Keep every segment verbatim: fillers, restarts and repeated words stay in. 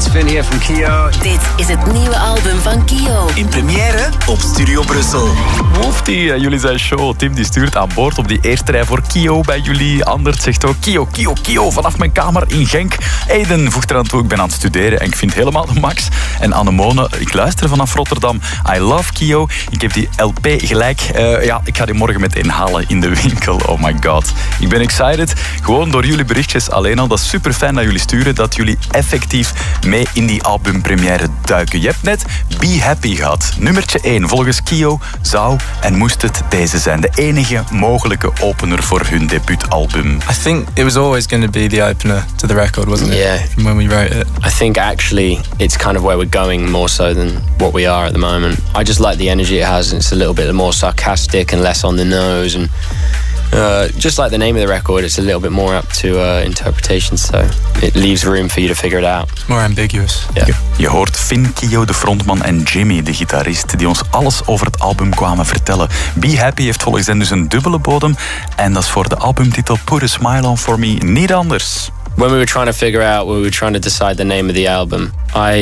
Finn here from Kio. Dit is het nieuwe album van Kio. In première op Studio Brussel. Wolfie, jullie zijn show. Tim die stuurt aan boord op die eerste rij voor Kio bij jullie. Andert zegt ook Kio, Kio, Kio vanaf mijn kamer in Genk. Aiden voegt eraan toe, ik ben aan het studeren en ik vind helemaal de max. En Annemone, ik luister vanaf Rotterdam. I love Kio. Ik heb die L P gelijk. Uh, ja, ik ga die morgen meteen halen in de winkel. Oh my god. Ik ben excited. Gewoon door jullie berichtjes alleen al. Dat is super fijn dat jullie sturen. Dat jullie effectief mee in die albumpremière duiken. Je hebt net Be Happy gehad. Nummertje één. Volgens Kio zou en moest het deze zijn. De enige mogelijke opener voor hun debuutalbum. I think it was always going to be the opener to the record, wasn't it? Yeah. From when we wrote it. I think actually it's kind of where we're going more so than what we are at the moment. I just like the energy it has, and it's a little bit more sarcastic and less on the nose, and uh, just like the name of the record, it's a little bit more up to uh, interpretation, so it leaves room for you to figure it out. It's more ambiguous. Yeah. Je, je hoort Finn, Kio, de frontman, en Jimmy, de gitarist, die ons alles over het album kwamen vertellen. Be Happy heeft volgens hen dus een dubbele bodem, en dat is voor de albumtitel Put a Smile on For Me niet anders. When we were trying to figure out, we were trying to decide the name of the album,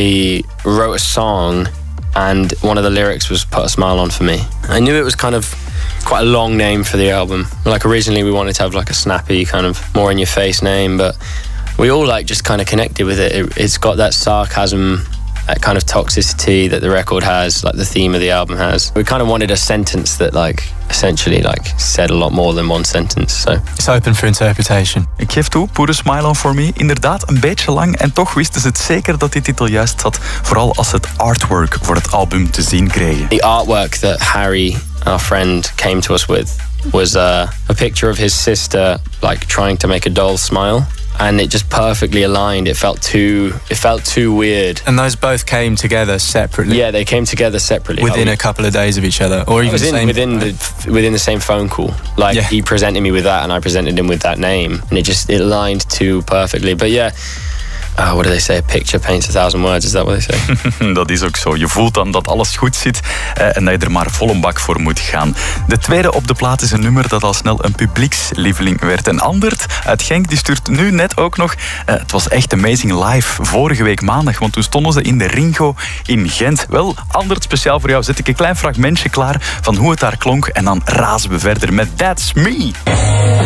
I wrote a song and one of the lyrics was Put a Smile On For Me. I knew it was kind of quite a long name for the album. Like originally we wanted to have like a snappy kind of more in your face name, but we all like just kind of connected with it. it. It's got that sarcasm, that kind of toxicity that the record has, like the theme of the album has. We kind of wanted a sentence that like essentially like said a lot more than one sentence. So It's open for interpretation. Ik geef toe, Put a Smile On For Me. Inderdaad, een beetje lang. En toch wisten ze het zeker dat die titel juist zat. Vooral als ze het artwork voor het album te zien kregen. the artwork that Harry, our friend, came to us with was uh, a picture of his sister like trying to make a doll smile. And it just perfectly aligned. It felt too. It felt too weird. And those both came together separately. Yeah, they came together separately Within a couple of days of each other, or even within the same. within the within the same phone call. Like Yeah. he presented me with that, and I presented him with that name, and it just it aligned too perfectly. But yeah. Uh, what do they say? A picture paints a thousand words. Is that what they say? Dat is ook zo. Je voelt dan dat alles goed zit uh, en dat je er maar vol een bak voor moet gaan. De tweede op de plaat is een nummer dat al snel een publiekslieveling werd. En Andert uit Genk die stuurt nu net ook nog... Uh, het was echt amazing live vorige week maandag, want toen stonden ze in de Ringo in Gent. Wel, Andert, speciaal voor jou zet ik een klein fragmentje klaar van hoe het daar klonk en dan razen we verder met That's Me.